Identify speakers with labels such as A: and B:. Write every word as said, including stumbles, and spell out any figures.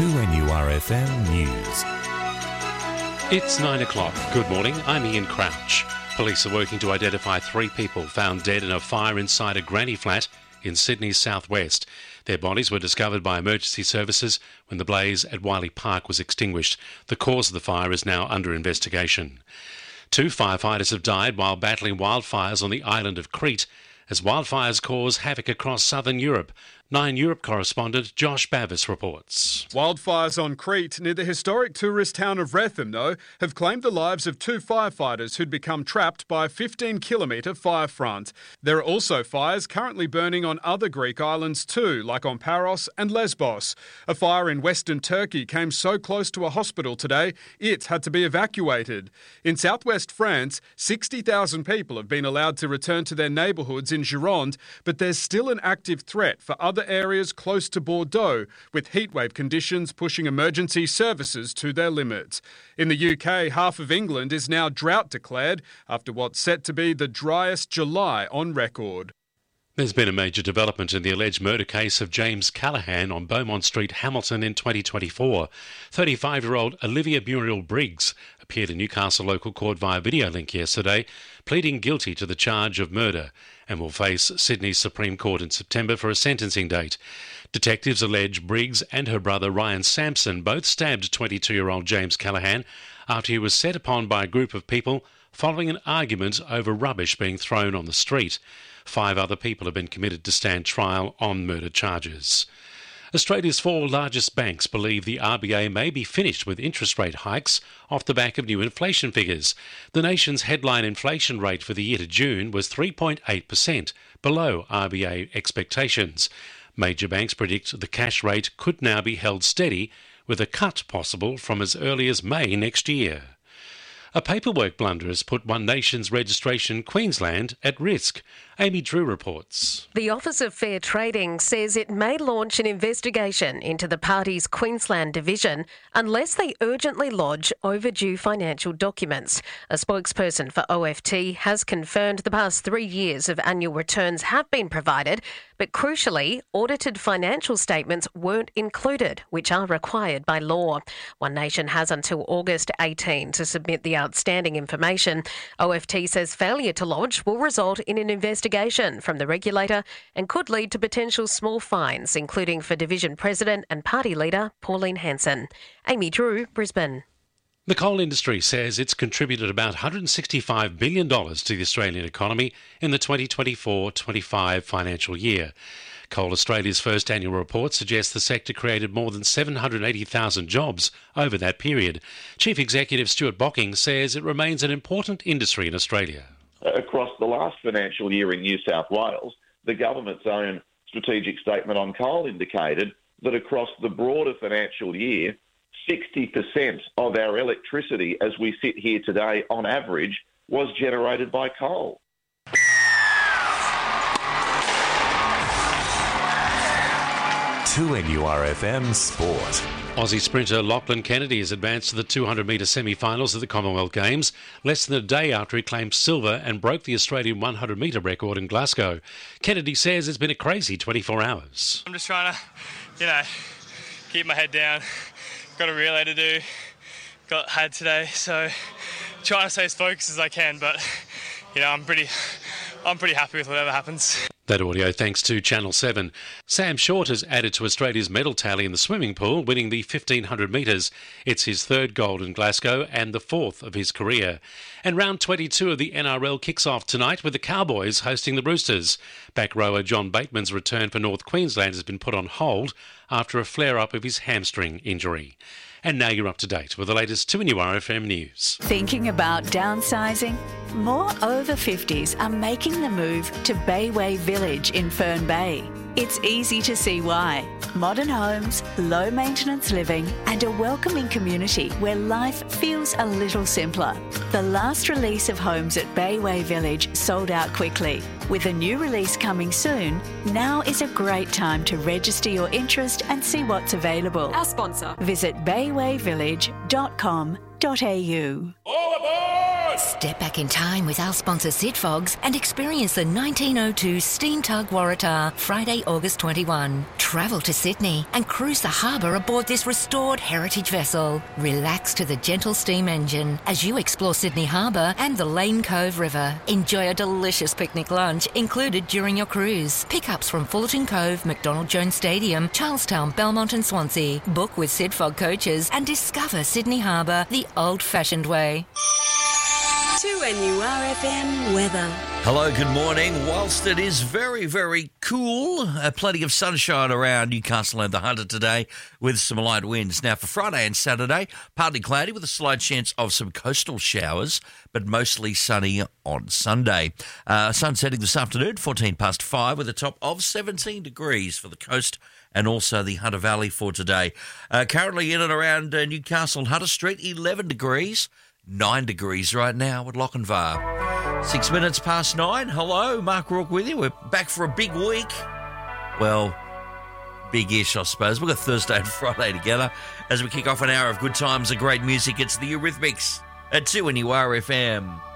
A: two N U R F M News.
B: It's nine o'clock. Good morning. I'm Ian Crouch. Police are working to identify three people found dead in a fire inside a granny flat in Sydney's southwest. Their bodies were discovered by emergency services when the blaze at Wiley Park was extinguished. The cause of the fire is now under investigation. Two firefighters have died while battling wildfires on the island of Crete as wildfires cause havoc across southern Europe. Nine Europe correspondent Josh Bavis reports.
C: Wildfires on Crete, near the historic tourist town of Rethym, though, have claimed the lives of two firefighters who'd become trapped by a fifteen kilometre fire front. There are also fires currently burning on other Greek islands too, like on Paros and Lesbos. A fire in western Turkey came so close to a hospital today, it had to be evacuated. In southwest France, sixty thousand people have been allowed to return to their neighbourhoods in Gironde, but there's still an active threat for other areas close to Bordeaux, with heatwave conditions pushing emergency services to their limits. In the U K, half of England is now drought declared after what's set to be the driest July on record.
B: There's been a major development in the alleged murder case of James Callaghan on Beaumont Street, Hamilton in twenty twenty-four. thirty-five-year-old Olivia Muriel Briggs appeared in Newcastle local court via video link yesterday, pleading guilty to the charge of murder and will face Sydney's Supreme Court in September for a sentencing date. Detectives allege Briggs and her brother Ryan Sampson both stabbed twenty-two-year-old James Callaghan after he was set upon by a group of people following an argument over rubbish being thrown on the street. Five other people have been committed to stand trial on murder charges. Australia's four largest banks believe the R B A may be finished with interest rate hikes off the back of new inflation figures. The nation's headline inflation rate for the year to June was three point eight percent, below R B A expectations. Major banks predict the cash rate could now be held steady, with a cut possible from as early as May next year. A paperwork blunder has put One Nation's registration Queensland at risk. Amy Drew reports.
D: The Office of Fair Trading says it may launch an investigation into the party's Queensland division unless they urgently lodge overdue financial documents. A spokesperson for O F T has confirmed the past three years of annual returns have been provided, but crucially, audited financial statements weren't included, which are required by law. One Nation has until August eighteenth to submit the outstanding information. O F T says failure to lodge will result in an investigation from the regulator and could lead to potential small fines, including for division president and party leader Pauline Hanson. Amy Drew, Brisbane.
B: The coal industry says it's contributed about one hundred sixty-five billion dollars to the Australian economy in the twenty twenty-four twenty-five financial year. Coal Australia's first annual report suggests the sector created more than seven hundred eighty thousand jobs over that period. Chief Executive Stuart Bocking says it remains an important industry in Australia.
E: Across the last financial year in New South Wales, the government's own strategic statement on coal indicated that across the broader financial year, sixty percent of our electricity as we sit here today on average was generated by coal.
A: two N U R F M Sport.
B: Aussie sprinter Lachlan Kennedy has advanced to the two hundred metre semi-finals at the Commonwealth Games, less than a day after he claimed silver and broke the Australian one hundred metre record in Glasgow. Kennedy says it's been a crazy twenty-four hours.
F: I'm just trying to, you know, keep my head down. Got a relay to do, got had today, so trying to stay as focused as I can, but, you know, I'm pretty, I'm pretty happy with whatever happens.
B: That audio thanks to Channel seven. Sam Short has added to Australia's medal tally in the swimming pool, winning the fifteen hundred metres. It's his third gold in Glasgow and the fourth of his career. And round twenty-two of the N R L kicks off tonight with the Cowboys hosting the Roosters. Back rower John Bateman's return for North Queensland has been put on hold after a flare-up of his hamstring injury. And now you're up to date with the latest two N U R F M news.
G: Thinking about downsizing? More over fifties are making the move to Bayway Village in Fern Bay. It's easy to see why. Modern homes, low maintenance living, and a welcoming community where life feels a little simpler. The last release of homes at Bayway Village sold out quickly. With a new release coming soon, now is a great time to register your interest and see what's available.
H: Our sponsor.
G: Visit bayway village dot com dot a u.
I: All aboard!
H: Step back in time with our sponsor Sidfogs and experience the nineteen oh two Steam Tug Waratah Friday, August twenty-first. Travel to Sydney and cruise the harbour aboard this restored heritage vessel. Relax to the gentle steam engine as you explore Sydney Harbour and the Lane Cove River. Enjoy a delicious picnic lunch included during your cruise. Pickups from Fullerton Cove, McDonald Jones Stadium, Charlestown, Belmont and Swansea. Book with Sidfog coaches and discover Sydney Harbour the old-fashioned way.
I: two N U R F M weather.
J: Hello, good morning. Whilst it is very, very cool, uh, plenty of sunshine around Newcastle and the Hunter today with some light winds. Now, for Friday and Saturday, partly cloudy with a slight chance of some coastal showers, but mostly sunny on Sunday. Uh, sun setting this afternoon, fourteen past five, with a top of seventeen degrees for the coast and also the Hunter Valley for today. Uh, currently in and around uh, Newcastle and Hunter Street, eleven degrees. Nine degrees right now at Lochinvar. Six minutes past nine. Hello, Mark Rourke with you. We're back for a big week. Well, big-ish, I suppose. We've got Thursday and Friday together as we kick off an hour of good times and great music. It's the Eurythmics at two N U R F M.